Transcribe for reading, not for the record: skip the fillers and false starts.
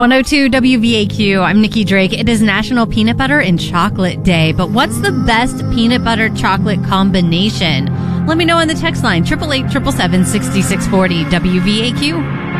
102 WVAQ. I'm Nikki Drake. It is National Peanut Butter and Chocolate Day, but what's the best peanut butter chocolate combination? Let me know on the text line, 888-777-6640 WVAQ.